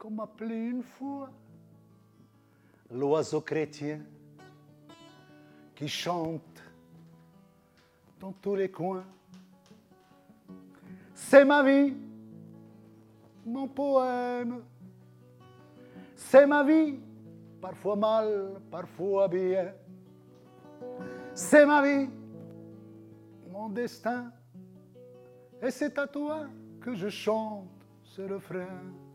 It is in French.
qu'on m'appelait une fois l'oiseau chrétien qui chante dans tous les coins. C'est ma vie, mon poème. C'est ma vie, parfois mal, parfois bien. C'est ma vie, mon destin. Et c'est à toi que je chante ce refrain.